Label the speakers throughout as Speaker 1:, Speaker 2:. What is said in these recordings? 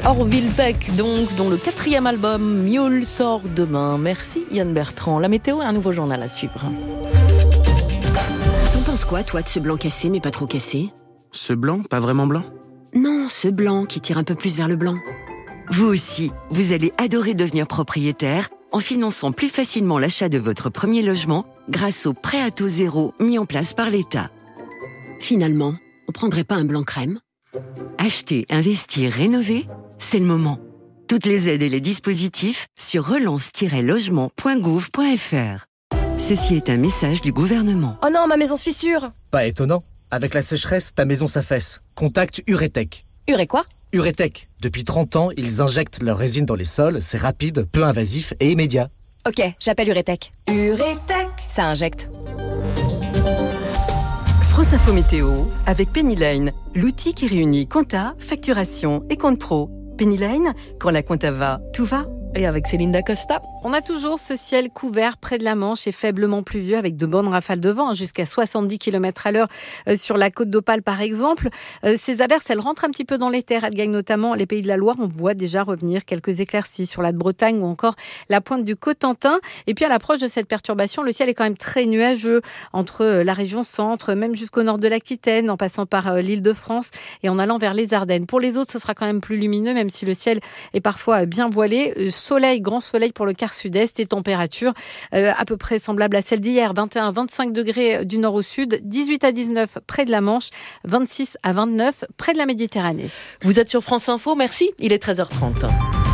Speaker 1: Orville Peck, donc, dont le 4e album, Mule, sort demain. Merci Yann Bertrand. La météo et un nouveau journal à suivre.
Speaker 2: T'en penses quoi, toi, de ce blanc cassé, mais pas trop cassé ?
Speaker 3: Ce blanc, pas vraiment blanc ?
Speaker 2: Non, ce blanc qui tire un peu plus vers le blanc.
Speaker 4: Vous aussi, vous allez adorer devenir propriétaire en finançant plus facilement l'achat de votre premier logement grâce au prêt à taux zéro mis en place par l'État.
Speaker 2: Finalement, on prendrait pas un blanc crème ?
Speaker 4: Acheter, investir, rénover, c'est le moment. Toutes les aides et les dispositifs sur relance-logement.gouv.fr. Ceci est un message du gouvernement.
Speaker 5: Oh non, ma maison se fissure.
Speaker 6: Pas étonnant. Avec la sécheresse, ta maison s'affaisse. Contacte Uretech.
Speaker 5: Urée quoi ?
Speaker 6: Uretech. Depuis 30 ans, ils injectent leur résine dans les sols. C'est rapide, peu invasif et immédiat.
Speaker 5: Ok, j'appelle Uretech. Uretech, ça injecte.
Speaker 7: France Info Météo avec Pennyline, l'outil qui réunit compta, facturation et compte pro. Pennyline, quand la compta va, tout va.
Speaker 1: Et avec Céline Dacosta.
Speaker 8: On a toujours ce ciel couvert près de la Manche et faiblement pluvieux avec de bonnes rafales de vent, jusqu'à 70 km/h sur la côte d'Opale par exemple. Ces averses, elles rentrent un petit peu dans les terres. Elles gagnent notamment les Pays de la Loire. On voit déjà revenir quelques éclaircies sur la Bretagne ou encore la pointe du Cotentin. Et puis à l'approche de cette perturbation, le ciel est quand même très nuageux entre la région centre, même jusqu'au nord de l'Aquitaine, en passant par l'Île-de-France et en allant vers les Ardennes. Pour les autres, ce sera quand même plus lumineux, même si le ciel est parfois bien voilé. Soleil, grand soleil pour le quart sud-est et température à peu près semblable à celle d'hier, 21-25 degrés du nord au sud, 18 à 19 près de la Manche, 26 à 29 près de la Méditerranée.
Speaker 1: Vous êtes sur France Info, merci, il est 13h30.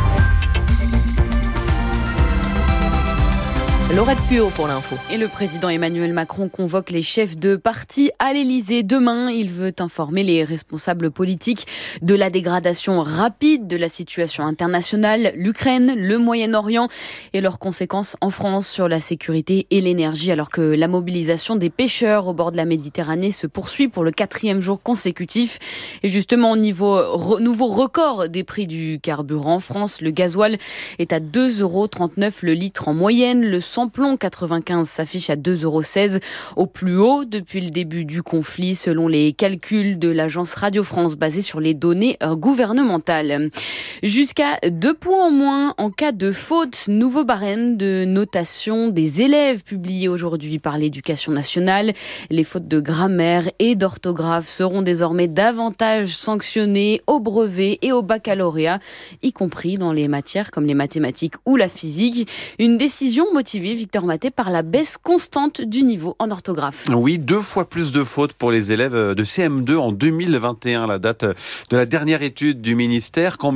Speaker 1: Laurette Puot pour l'info.
Speaker 9: Et le président Emmanuel Macron convoque les chefs de parti à l'Elysée. Demain, il veut informer les responsables politiques de la dégradation rapide de la situation internationale, l'Ukraine, le Moyen-Orient et leurs conséquences en France sur la sécurité et l'énergie, alors que la mobilisation des pêcheurs au bord de la Méditerranée se poursuit pour le 4e jour consécutif. Et justement, au nouveau record des prix du carburant en France, le gasoil est à 2,39 € le litre en moyenne. Le samplon 95 s'affiche à 2,16 € au plus haut depuis le début du conflit, selon les calculs de l'agence Radio France basés sur les données gouvernementales. Jusqu'à 2 points en moins en cas de faute. Nouveau barème de notation des élèves publié aujourd'hui par l'Éducation nationale. Les fautes de grammaire et d'orthographe seront désormais davantage sanctionnées au brevet et au baccalauréat, y compris dans les matières comme les mathématiques ou la physique. Une décision motivée, Victor Maté, par la baisse constante du niveau en orthographe.
Speaker 10: Oui, 2 fois plus de fautes pour les élèves de CM2 en 2021, la date de la dernière étude du ministère, qu'en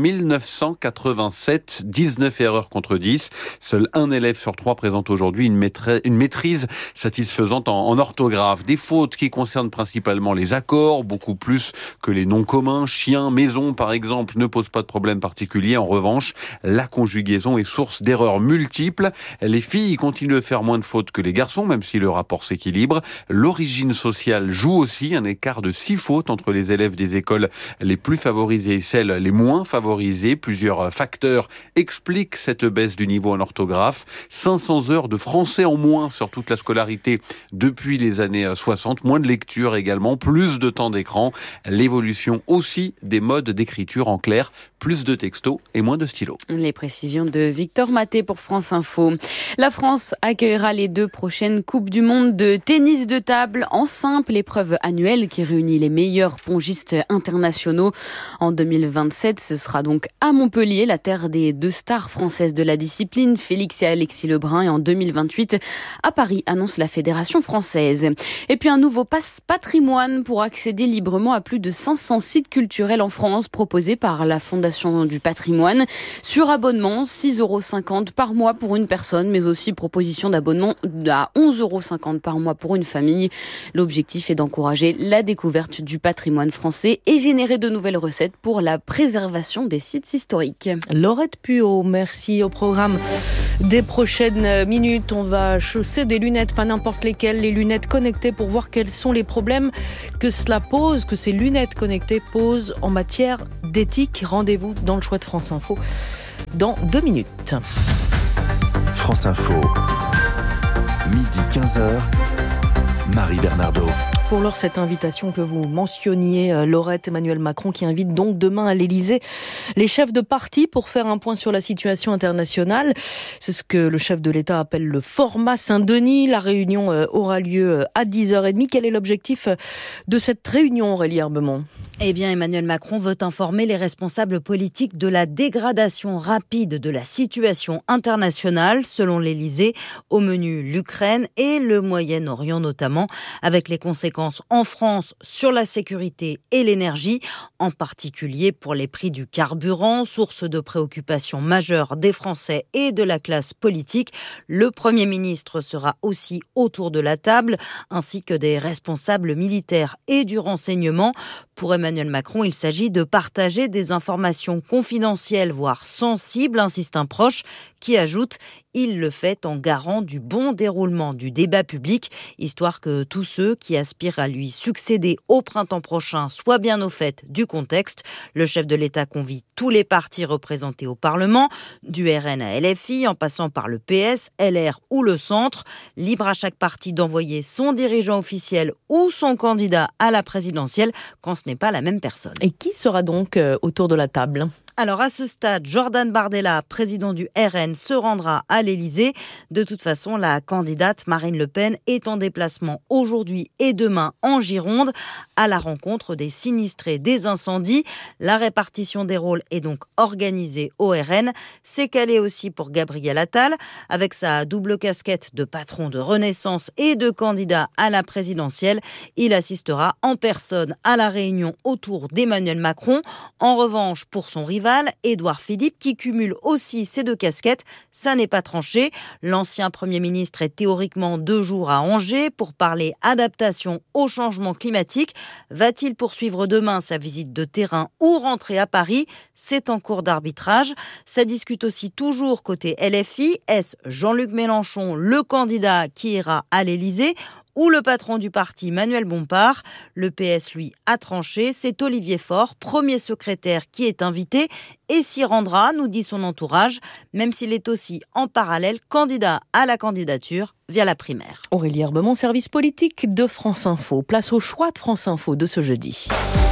Speaker 10: 1987, 19 erreurs contre 10. Seul un élève sur 3 présente aujourd'hui une maîtrise satisfaisante en orthographe. Des fautes qui concernent principalement les accords, beaucoup plus que les noms communs. Chien, maison, par exemple, ne posent pas de problème particulier. En revanche, la conjugaison est source d'erreurs multiples. Les filles continuent de faire moins de fautes que les garçons, même si le rapport s'équilibre. L'origine sociale joue aussi, un écart de 6 fautes entre les élèves des écoles les plus favorisées et celles les moins favorisées. Plusieurs facteurs expliquent cette baisse du niveau en orthographe. 500 heures de français en moins sur toute la scolarité depuis les années 60. Moins de lecture également, plus de temps d'écran. L'évolution aussi des modes d'écriture, en clair, plus de textos et moins de stylos.
Speaker 9: Les précisions de Victor Maté pour France Info. La France accueillera les 2 prochaines Coupes du Monde de tennis de table en simple, l'épreuve annuelle qui réunit les meilleurs pongistes internationaux. En 2027, ce sera donc à Montpellier, la terre des 2 stars françaises de la discipline, Félix et Alexis Lebrun. Et en 2028, à Paris, annonce la Fédération française. Et puis un nouveau pass patrimoine pour accéder librement à plus de 500 sites culturels en France, proposé par la Fondation du patrimoine. Sur abonnement, 6,50 € par mois pour une personne, mais aussi proposition d'abonnement à 11,50 € par mois pour une famille. L'objectif est d'encourager la découverte du patrimoine français et générer de nouvelles recettes pour la préservation des sites historiques.
Speaker 1: Laurette Puot, merci. Au programme des prochaines minutes, on va chausser des lunettes, pas n'importe lesquelles, les lunettes connectées pour voir quels sont les problèmes que cela pose, que ces lunettes connectées posent en matière d'éthique. Rendez-vous dans le choix de France Info dans 2 minutes.
Speaker 11: France Info, midi 15h, Marie Bernardo.
Speaker 1: Pour l'heure, cette invitation que vous mentionniez, Laurette, Emmanuel Macron, qui invite donc demain à l'Élysée les chefs de parti pour faire un point sur la situation internationale. C'est ce que le chef de l'État appelle le format Saint-Denis. La réunion aura lieu à 10h30. Quel est l'objectif de cette réunion, Aurélie Herbemont ?
Speaker 11: Eh bien, Emmanuel Macron veut informer les responsables politiques de la dégradation rapide de la situation internationale, selon l'Élysée, au menu l'Ukraine et le Moyen-Orient notamment, avec les conséquences en France sur la sécurité et l'énergie, en particulier pour les prix du carburant, source de préoccupation majeure des Français et de la classe politique. Le Premier ministre sera aussi autour de la table, ainsi que des responsables militaires et du renseignement. Pour Emmanuel Macron, il s'agit de partager des informations confidentielles, voire sensibles, insiste un proche, qui ajoute « Il le fait en garant du bon déroulement du débat public, histoire que tous ceux qui aspirent à lui succéder au printemps prochain soient bien au fait du contexte ». Le chef de l'État convie tous les partis représentés au Parlement, du RN à LFI, en passant par le PS, LR ou le Centre. Libre à chaque parti d'envoyer son dirigeant officiel ou son candidat à la présidentielle quand ce n'est pas la même personne.
Speaker 1: Et qui sera donc autour de la table ?
Speaker 11: Alors à ce stade, Jordan Bardella, président du RN, se rendra à l'Élysée. De toute façon, la candidate Marine Le Pen est en déplacement aujourd'hui et demain en Gironde à la rencontre des sinistrés des incendies. La répartition des rôles est donc organisée au RN. C'est calé aussi pour Gabriel Attal. Avec sa double casquette de patron de Renaissance et de candidat à la présidentielle, il assistera en personne à la réunion autour d'Emmanuel Macron. En revanche, pour son rival, Édouard Philippe, qui cumule aussi ces deux casquettes, ça n'est pas tranché. L'ancien Premier ministre est théoriquement 2 jours à Angers pour parler adaptation au changement climatique. Va-t-il poursuivre demain sa visite de terrain ou rentrer à Paris ? C'est en cours d'arbitrage. Ça discute aussi toujours côté LFI. Est-ce Jean-Luc Mélenchon, le candidat qui ira à l'Élysée ? Ou le patron du parti, Manuel Bompard? Le PS, lui, a tranché. C'est Olivier Faure, premier secrétaire, qui est invité et s'y rendra, nous dit son entourage, même s'il est aussi en parallèle candidat à la candidature via la primaire.
Speaker 1: Aurélie Herbemont, service politique de France Info. Place au choix de France Info de ce jeudi.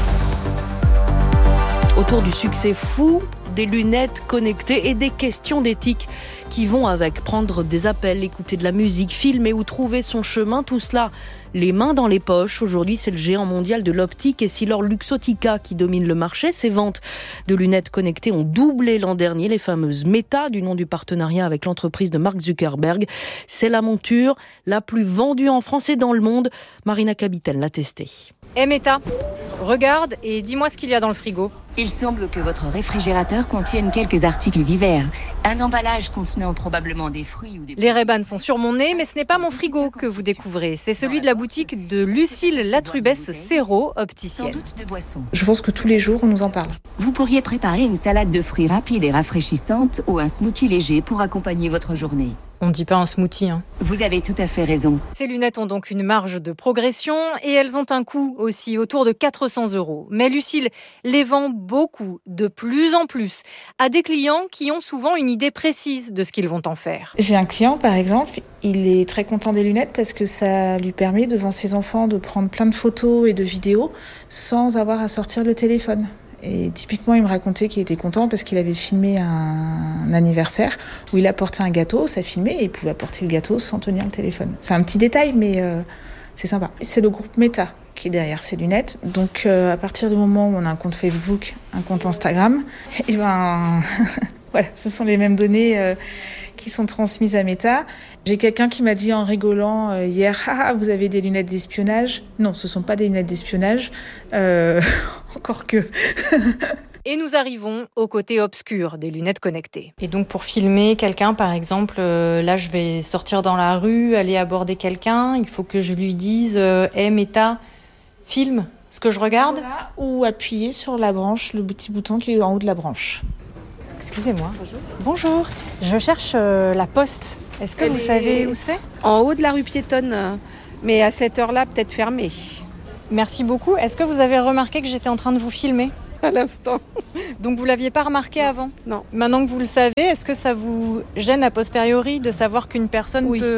Speaker 1: Autour du succès fou des lunettes connectées et des questions d'éthique qui vont avec. Prendre des appels, écouter de la musique, filmer ou trouver son chemin, tout cela les mains dans les poches. Aujourd'hui, c'est le géant mondial de l'optique Essilor Luxottica qui domine le marché. Ses ventes de lunettes connectées ont doublé l'an dernier. Les fameuses Meta, du nom du partenariat avec l'entreprise de Mark Zuckerberg. C'est la monture la plus vendue en France et dans le monde. Marina Kabitel l'a testée.
Speaker 12: Meta, regarde et dis-moi ce qu'il y a dans le frigo.
Speaker 13: Il semble que votre réfrigérateur contienne quelques articles divers. Un emballage contenant probablement des fruits ou des...
Speaker 12: Les Ray-Ban sont sur mon nez, mais ce n'est pas mon frigo que vous découvrez. C'est celui de la boutique de Lucille Latrubès Céro, opticienne.
Speaker 13: Sans doute de boissons.
Speaker 14: Je pense que tous les jours, on nous en parle.
Speaker 13: Vous pourriez préparer une salade de fruits rapide et rafraîchissante ou un smoothie léger pour accompagner votre journée.
Speaker 12: On ne dit pas un smoothie, hein.
Speaker 13: Vous avez tout à fait raison.
Speaker 12: Ces lunettes ont donc une marge de progression et elles ont un coût aussi autour de 400 €. Mais Lucille les vend beaucoup, de plus en plus, à des clients qui ont souvent une idée précise de ce qu'ils vont en faire.
Speaker 14: J'ai un client, par exemple, il est très content des lunettes parce que ça lui permet devant ses enfants de prendre plein de photos et de vidéos sans avoir à sortir le téléphone. Et typiquement, il me racontait qu'il était content parce qu'il avait filmé un anniversaire où il apportait un gâteau, ça filmait et il pouvait apporter le gâteau sans tenir le téléphone. C'est un petit détail, mais c'est sympa. C'est le groupe Meta qui est derrière ces lunettes. Donc, à partir du moment où on a un compte Facebook, un compte Instagram, et ben voilà, ce sont les mêmes données qui sont transmises à Meta. J'ai quelqu'un qui m'a dit en rigolant hier, vous avez des lunettes d'espionnage ? Non, ce ne sont pas des lunettes d'espionnage, encore que...
Speaker 12: Et nous arrivons au côté obscur des lunettes connectées. Et donc pour filmer quelqu'un, par exemple, là je vais sortir dans la rue, aller aborder quelqu'un, il faut que je lui dise « Hey Meta, filme ce que je regarde ?»
Speaker 14: Ou appuyer sur la branche, le petit bouton qui est en haut de la branche.
Speaker 12: Excusez-moi. Bonjour. Je cherche la poste. Est-ce que vous savez où c'est ?
Speaker 15: En haut de la rue piétonne, mais à cette heure-là, peut-être fermée.
Speaker 12: Merci beaucoup. Est-ce que vous avez remarqué que j'étais en train de vous filmer ?
Speaker 15: À l'instant.
Speaker 12: Donc vous ne l'aviez pas remarqué avant ?
Speaker 15: Non.
Speaker 12: Maintenant que vous le savez, est-ce que ça vous gêne a posteriori de savoir qu'une personne peut...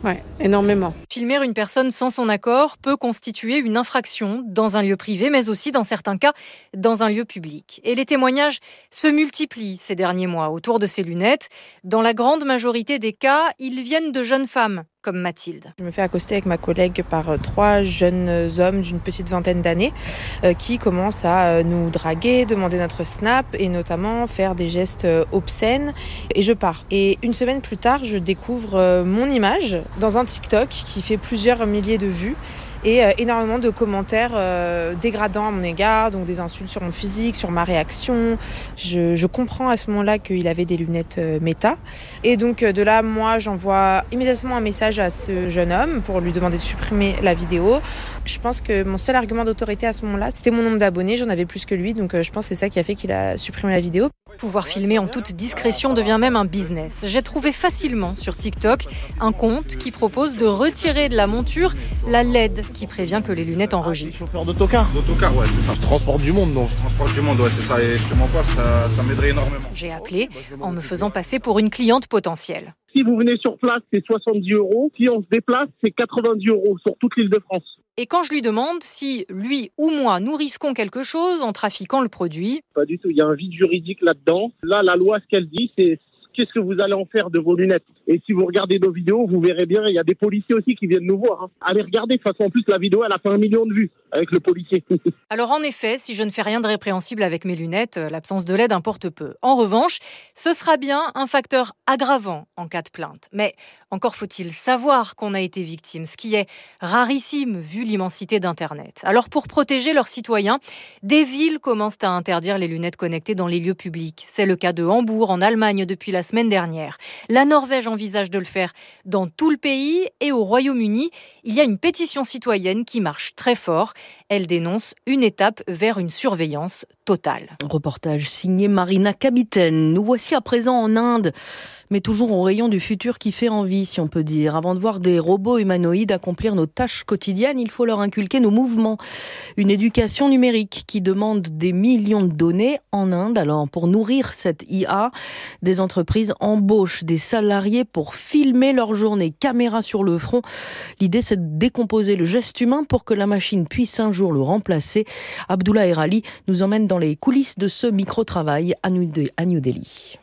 Speaker 15: Ouais, énormément.
Speaker 12: Filmer une personne sans son accord peut constituer une infraction dans un lieu privé, mais aussi dans certains cas dans un lieu public. Et les témoignages se multiplient ces derniers mois autour de ces lunettes. Dans la grande majorité des cas, ils viennent de jeunes femmes, comme Mathilde.
Speaker 16: Je me fais accoster avec ma collègue par 3 jeunes hommes d'une petite vingtaine d'années qui commencent à nous draguer, demander notre snap et notamment faire des gestes obscènes. Et je pars. Et une semaine plus tard, je découvre mon image dans un TikTok qui fait plusieurs milliers de vues et énormément de commentaires dégradants à mon égard, donc des insultes sur mon physique, sur ma réaction. Je comprends à ce moment-là qu'il avait des lunettes méta. Et donc de là, moi, j'envoie immédiatement un message à ce jeune homme pour lui demander de supprimer la vidéo. Je pense que mon seul argument d'autorité à ce moment-là, c'était mon nombre d'abonnés. J'en avais plus que lui, donc je pense que c'est ça qui a fait qu'il a supprimé la vidéo.
Speaker 12: Pouvoir filmer en toute discrétion devient même un business. J'ai trouvé facilement sur TikTok un compte qui propose de retirer de la monture la LED qui prévient que les lunettes enregistrent.
Speaker 17: Chauffeur d'autocar.
Speaker 18: D'autocar, ouais, c'est ça.
Speaker 17: Je transporte du monde, donc.
Speaker 18: Je transporte du monde, ouais, c'est ça. Et je te mens pas, ça m'aiderait énormément.
Speaker 12: J'ai appelé en me faisant passer pour une cliente potentielle.
Speaker 17: Si vous venez sur place, c'est 70 €. Si on se déplace, c'est 90 € sur toute l'île de France.
Speaker 12: Et quand je lui demande si lui ou moi nous risquons quelque chose en trafiquant le produit...
Speaker 17: Pas du tout, il y a un vide juridique là-dedans. Là, la loi, ce qu'elle dit, c'est qu'est-ce que vous allez en faire de vos lunettes. Et si vous regardez nos vidéos, vous verrez bien, il y a des policiers aussi qui viennent nous voir. Allez regarder, de toute façon, en plus, la vidéo, elle a fait 1 million de vues avec le policier.
Speaker 12: Alors en effet, si je ne fais rien de répréhensible avec mes lunettes, l'absence de LED importe peu. En revanche, ce sera bien un facteur aggravant en cas de plainte. Mais encore faut-il savoir qu'on a été victime, ce qui est rarissime vu l'immensité d'Internet. Alors pour protéger leurs citoyens, des villes commencent à interdire les lunettes connectées dans les lieux publics. C'est le cas de Hambourg, en Allemagne, depuis la semaine dernière. La Norvège envisage de le faire dans tout le pays et au Royaume-Uni, il y a une pétition citoyenne qui marche très fort. Elle dénonce une étape vers une surveillance totale.
Speaker 1: Reportage signé Marina Kabiten. Nous voici à présent en Inde, mais toujours au rayon du futur qui fait envie, si on peut dire. Avant de voir des robots humanoïdes accomplir nos tâches quotidiennes, il faut leur inculquer nos mouvements. Une éducation numérique qui demande des millions de données en Inde. Alors, pour nourrir cette IA, des entreprises embauchent des salariés pour filmer leur journée, caméra sur le front. L'idée, c'est de décomposer le geste humain pour que la machine puisse un jour le remplacer. Abdullah Erali nous emmène dans les coulisses de ce micro-travail à New Delhi.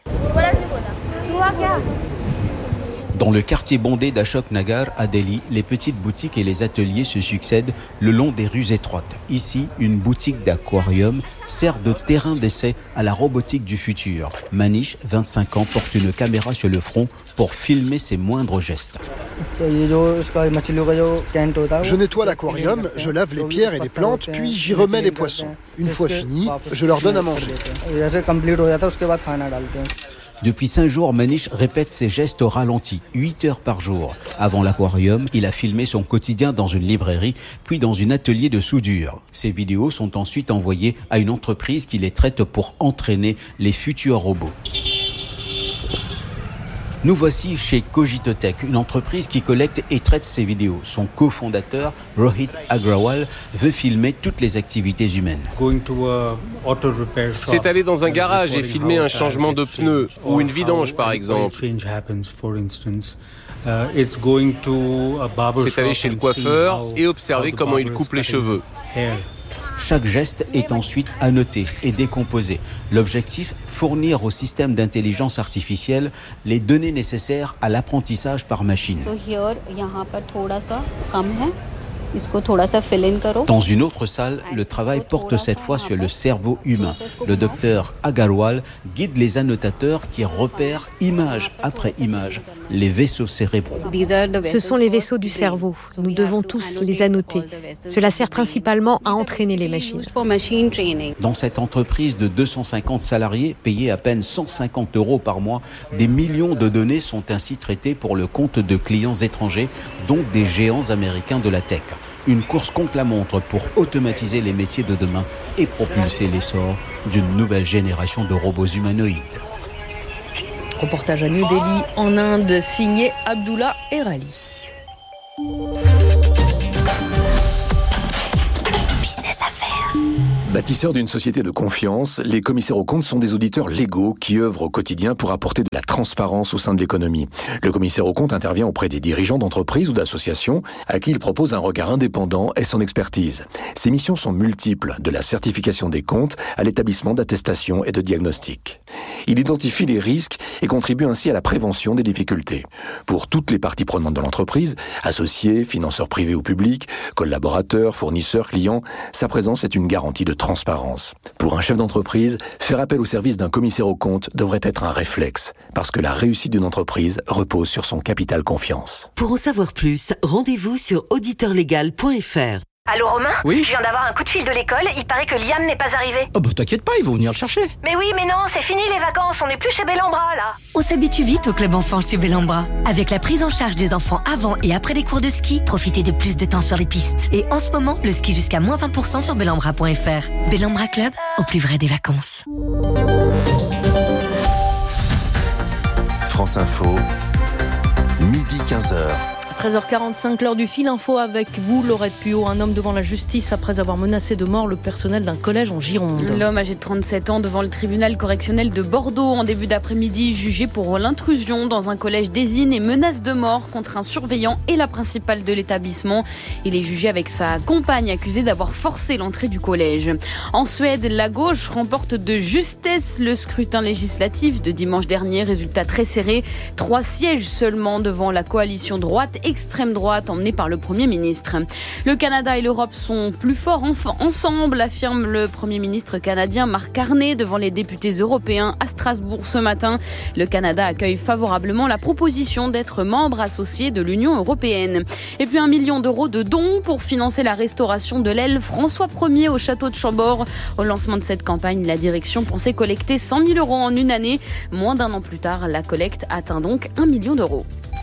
Speaker 19: Dans le quartier bondé d'Ashok Nagar à Delhi, les petites boutiques et les ateliers se succèdent le long des rues étroites. Ici, une boutique d'aquarium sert de terrain d'essai à la robotique du futur. Manish, 25 ans, porte une caméra sur le front pour filmer ses moindres gestes.
Speaker 20: Je nettoie l'aquarium, je lave les pierres et les plantes, puis j'y remets les poissons. Une fois fini, je leur donne à manger.
Speaker 19: Depuis 5 jours, Manish répète ses gestes au ralenti, 8 heures par jour. Avant l'aquarium, il a filmé son quotidien dans une librairie, puis dans un atelier de soudure. Ces vidéos sont ensuite envoyées à une entreprise qui les traite pour entraîner les futurs robots. Nous voici chez Cogitotech, une entreprise qui collecte et traite ces vidéos. Son cofondateur, Rohit Agrawal, veut filmer toutes les activités humaines.
Speaker 21: C'est aller dans un garage et filmer un changement de pneu ou une vidange par exemple. C'est aller chez le coiffeur et observer comment il coupe les cheveux.
Speaker 19: Chaque geste est ensuite annoté et décomposé. L'objectif, fournir au système d'intelligence artificielle les données nécessaires à l'apprentissage par machine. Dans une autre salle, le travail porte cette fois sur le cerveau humain. Le docteur Agarwal guide les annotateurs qui repèrent image après image les vaisseaux cérébraux.
Speaker 22: Ce sont les vaisseaux du cerveau. Nous devons tous les annoter. Cela sert principalement à entraîner les machines.
Speaker 19: Dans cette entreprise de 250 salariés, payés à peine 150 € par mois, des millions de données sont ainsi traitées pour le compte de clients étrangers, dont des géants américains de la tech. Une course contre la montre pour automatiser les métiers de demain et propulser l'essor d'une nouvelle génération de robots humanoïdes.
Speaker 1: Reportage à New Delhi, en Inde, signé Abdullah Erali.
Speaker 23: Business Affaires.
Speaker 2: Bâtisseurs d'une société de confiance, les commissaires aux comptes sont des auditeurs légaux qui œuvrent au quotidien pour apporter de la transparence au sein de l'économie. Le commissaire aux comptes intervient auprès des dirigeants d'entreprises ou d'associations à qui il propose un regard indépendant et son expertise. Ses missions sont multiples, de la certification des comptes à l'établissement d'attestations et de diagnostics. Il identifie les risques et contribue ainsi à la prévention des difficultés. Pour toutes les parties prenantes de l'entreprise, associés, financeurs privés ou publics, collaborateurs, fournisseurs, clients, sa présence est une garantie de transparence. Pour un chef d'entreprise, faire appel au service d'un commissaire aux comptes devrait être un réflexe, parce que la réussite d'une entreprise repose sur son capital confiance.
Speaker 3: Pour en savoir plus, rendez-vous sur auditeurlegal.fr.
Speaker 23: Allô Romain ?
Speaker 24: Oui ?
Speaker 23: Je viens d'avoir un coup de fil de l'école, il paraît que Liam n'est pas arrivé.
Speaker 24: Oh bah t'inquiète pas, ils vont venir le chercher.
Speaker 23: Mais oui, mais non, c'est fini les vacances, on n'est plus chez Bellambra là.
Speaker 3: On s'habitue vite au club enfant chez Bellambra. Avec la prise en charge des enfants avant et après les cours de ski, profitez de plus de temps sur les pistes. Et en ce moment, le ski jusqu'à moins 20% sur bellambra.fr. Bellambra Club, au plus vrai des vacances.
Speaker 25: France Info, midi 15h.
Speaker 1: 13h45, l'heure du fil info avec vous, Laurette Puot. Un homme devant la justice après avoir menacé de mort le personnel d'un collège en Gironde.
Speaker 9: L'homme âgé de 37 ans devant le tribunal correctionnel de Bordeaux en début d'après-midi, jugé pour l'intrusion dans un collège d'Ésine et menace de mort contre un surveillant et la principale de l'établissement. Il est jugé avec sa compagne accusée d'avoir forcé l'entrée du collège. En Suède, la gauche remporte de justesse le scrutin législatif de dimanche dernier. Résultat très serré. 3 sièges seulement devant la coalition droite extrême droite emmenée par le Premier ministre. Le Canada et l'Europe sont plus forts ensemble, affirme le Premier ministre canadien Mark Carney devant les députés européens à Strasbourg ce matin. Le Canada accueille favorablement la proposition d'être membre associé de l'Union européenne. Et puis 1 million d'euros de dons pour financer la restauration de l'aile François Ier au château de Chambord. Au lancement de cette campagne, la direction pensait collecter 100 000 euros en une année. Moins d'un an plus tard, la collecte atteint donc 1 million d'euros.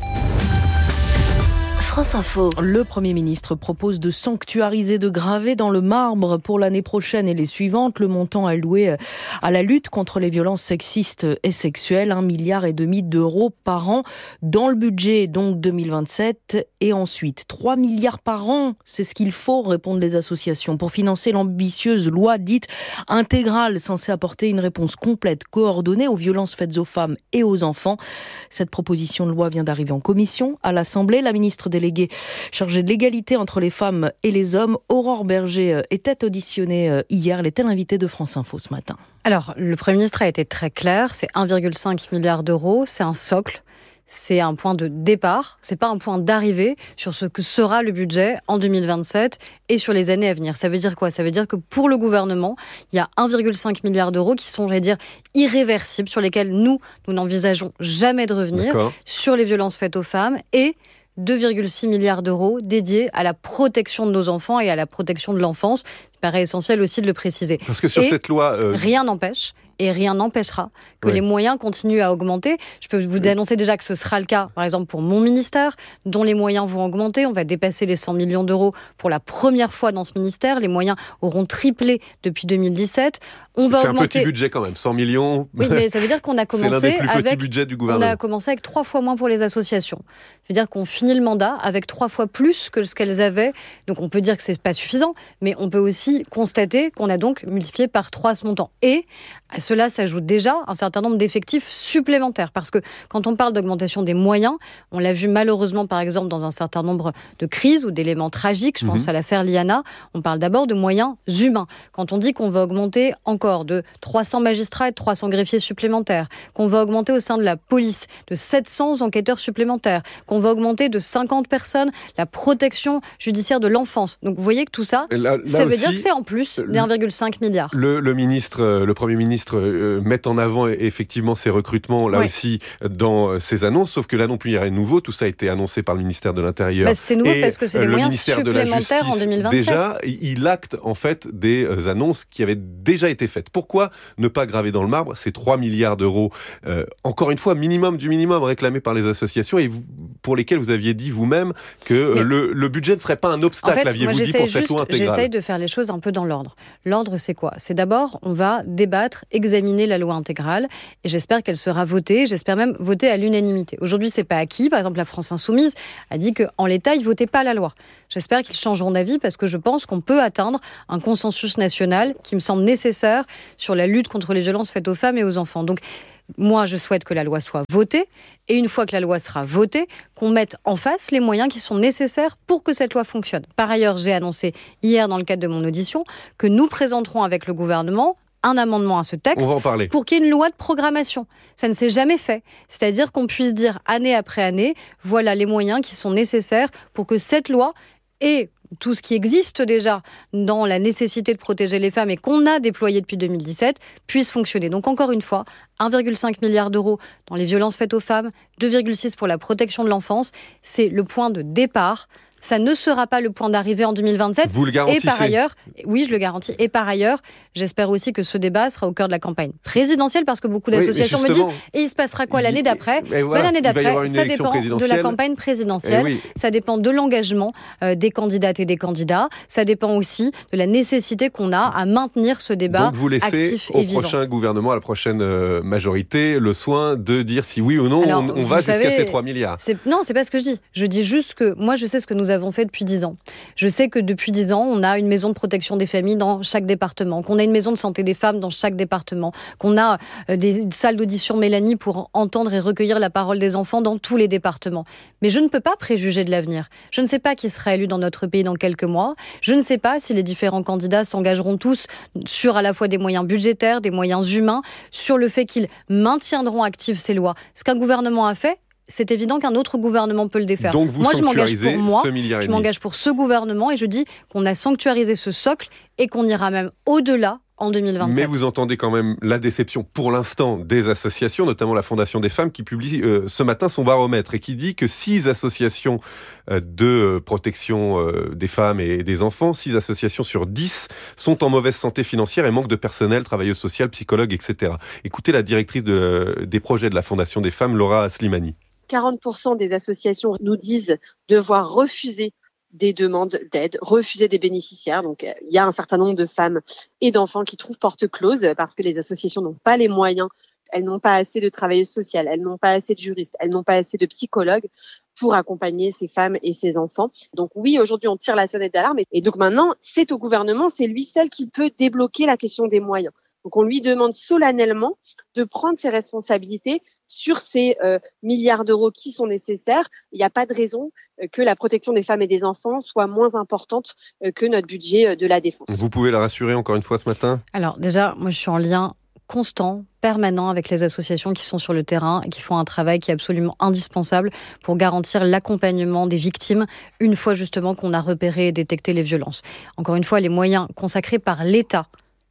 Speaker 1: Info. Le Premier ministre propose de sanctuariser, de graver dans le marbre pour l'année prochaine et les suivantes le montant alloué à la lutte contre les violences sexistes et sexuelles, 1,5 milliard d'euros par an dans le budget donc 2027 et ensuite 3 milliards par an, c'est ce qu'il faut, répondent les associations, pour financer l'ambitieuse loi dite intégrale censée apporter une réponse complète, coordonnée aux violences faites aux femmes et aux enfants. Cette proposition de loi vient d'arriver en commission à l'Assemblée. La ministre déléguée chargée de l'égalité entre les femmes et les hommes, Aurore Berger, était auditionnée hier. Elle était l'invitée de France Info ce matin.
Speaker 22: Alors, le Premier ministre a été très clair, c'est 1,5 milliard d'euros, c'est un socle. C'est un point de départ, c'est pas un point d'arrivée sur ce que sera le budget en 2027 et sur les années à venir. Ça veut dire quoi ? Ça veut dire que pour le gouvernement, il y a 1,5 milliard d'euros qui sont, irréversibles, sur lesquels nous n'envisageons jamais de revenir, sur les violences faites aux femmes, et 2,6 milliards d'euros dédiés à la protection de nos enfants et à la protection de l'enfance. Il paraît essentiel aussi de le préciser.
Speaker 26: Parce que sur cette loi...
Speaker 22: Rien n'empêche. Et rien n'empêchera que les moyens continuent à augmenter. Je peux vous annoncer déjà que ce sera le cas, par exemple, pour mon ministère, dont les moyens vont augmenter. On va dépasser les 100 millions d'euros pour la première fois dans ce ministère. Les moyens auront triplé depuis 202017.
Speaker 26: C'est un petit budget quand même, 100 millions.
Speaker 22: Oui, mais ça veut dire qu'on a commencé
Speaker 26: c'est l'un des plus petits budgets du gouvernement.
Speaker 22: On a commencé avec 3 fois moins pour les associations. Ça veut dire qu'on finit le mandat avec 3 fois plus que ce qu'elles avaient. Donc on peut dire que c'est pas suffisant, mais on peut aussi constater qu'on a donc multiplié par 3 ce montant. Et à cela s'ajoute déjà un certain nombre d'effectifs supplémentaires. Parce que quand on parle d'augmentation des moyens, on l'a vu malheureusement par exemple dans un certain nombre de crises ou d'éléments tragiques, je pense à l'affaire Liana, on parle d'abord de moyens humains. Quand on dit qu'on va augmenter encore de 300 magistrats et de 300 greffiers supplémentaires, qu'on va augmenter au sein de la police de 700 enquêteurs supplémentaires, qu'on va augmenter de 50 personnes la protection judiciaire de l'enfance. Donc vous voyez que tout ça, ça veut dire que c'est en plus des 1,5 milliard.
Speaker 26: Le Premier ministre met en avant effectivement ces recrutements là aussi dans ces annonces, sauf que là non plus il n'y a rien de nouveau, tout ça a été annoncé par le ministère de l'Intérieur.
Speaker 22: C'est nouveau parce que c'est des moyens supplémentaires en 2027.
Speaker 26: Déjà, il acte en fait des annonces qui avaient déjà été faites. Pourquoi ne pas graver dans le marbre ces 3 milliards d'euros, encore une fois, minimum du minimum réclamé par les associations et pour lesquels vous aviez dit vous-même que le budget ne serait pas un obstacle, en fait, aviez-vous dit, pour cette loi intégrale.
Speaker 22: J'essaye de faire les choses un peu dans l'ordre. L'ordre, c'est quoi ? C'est d'abord, on va débattre examiner la loi intégrale et j'espère qu'elle sera votée, j'espère même votée à l'unanimité. Aujourd'hui, c'est pas acquis. Par exemple, la France Insoumise a dit qu'en l'état, ils votaient pas la loi. J'espère qu'ils changeront d'avis parce que je pense qu'on peut atteindre un consensus national qui me semble nécessaire sur la lutte contre les violences faites aux femmes et aux enfants. Donc, moi, je souhaite que la loi soit votée et une fois que la loi sera votée, qu'on mette en face les moyens qui sont nécessaires pour que cette loi fonctionne. Par ailleurs, j'ai annoncé hier dans le cadre de mon audition que nous présenterons avec le gouvernement un amendement à ce texte pour qu'il y ait une loi de programmation. Ça ne s'est jamais fait. C'est-à-dire qu'on puisse dire année après année, voilà les moyens qui sont nécessaires pour que cette loi et tout ce qui existe déjà dans la nécessité de protéger les femmes et qu'on a déployé depuis 2017 puisse fonctionner. Donc encore une fois, 1,5 milliard d'euros dans les violences faites aux femmes, 2,6 pour la protection de l'enfance, c'est le point de départ. Ça ne sera pas le point d'arrivée en 2027.
Speaker 26: Vous le garantissez ?
Speaker 22: Et par ailleurs, oui, je le garantis. Et par ailleurs, j'espère aussi que ce débat sera au cœur de la campagne présidentielle parce que beaucoup d'associations me disent et il se passera quoi l'année d'après ? L'année d'après, ça dépend de la campagne présidentielle. Ça dépend de l'engagement des candidates et des candidats. Ça dépend aussi de la nécessité qu'on a à maintenir ce débat actif et vivant. Donc vous laissez au
Speaker 26: prochain gouvernement, à la prochaine majorité, le soin de dire si oui ou non on va jusqu'à ces 3 milliards.
Speaker 22: Non, c'est pas ce que je dis. Je dis juste que moi, je sais ce que nous avons fait depuis 10 ans. Je sais que depuis 10 ans, on a une maison de protection des familles dans chaque département, qu'on a une maison de santé des femmes dans chaque département, qu'on a des salles d'audition Mélanie pour entendre et recueillir la parole des enfants dans tous les départements. Mais je ne peux pas préjuger de l'avenir. Je ne sais pas qui sera élu dans notre pays dans quelques mois. Je ne sais pas si les différents candidats s'engageront tous sur à la fois des moyens budgétaires, des moyens humains, sur le fait qu'ils maintiendront actives ces lois. Ce qu'un gouvernement a fait, c'est évident qu'un autre gouvernement peut le défaire.
Speaker 26: Donc vous sanctuarisez ce milliard et demi.
Speaker 22: Je m'engage pour ce gouvernement et je dis qu'on a sanctuarisé ce socle et qu'on ira même au-delà en 2027.
Speaker 26: Mais vous entendez quand même la déception pour l'instant des associations, notamment la Fondation des femmes qui publie ce matin son baromètre et qui dit que 6 associations de protection des femmes et des enfants, 6 associations sur 10 sont en mauvaise santé financière et manquent de personnel, travailleuses sociales, psychologues, etc. Écoutez la directrice des projets de la Fondation des femmes, Laura Slimani.
Speaker 4: 40% des associations nous disent devoir refuser des demandes d'aide, refuser des bénéficiaires. Donc, il y a un certain nombre de femmes et d'enfants qui trouvent porte close parce que les associations n'ont pas les moyens. Elles n'ont pas assez de travailleuses sociales, elles n'ont pas assez de juristes, elles n'ont pas assez de psychologues pour accompagner ces femmes et ces enfants. Donc oui, aujourd'hui, on tire la sonnette d'alarme. Et donc maintenant, c'est au gouvernement, c'est lui seul qui peut débloquer la question des moyens. Donc on lui demande solennellement de prendre ses responsabilités sur ces milliards d'euros qui sont nécessaires. Il n'y a pas de raison que la protection des femmes et des enfants soit moins importante que notre budget de la défense.
Speaker 26: Vous pouvez la rassurer encore une fois ce matin ?
Speaker 22: Alors déjà, moi je suis en lien constant, permanent avec les associations qui sont sur le terrain et qui font un travail qui est absolument indispensable pour garantir l'accompagnement des victimes une fois justement qu'on a repéré et détecté les violences. Encore une fois, les moyens consacrés par l'État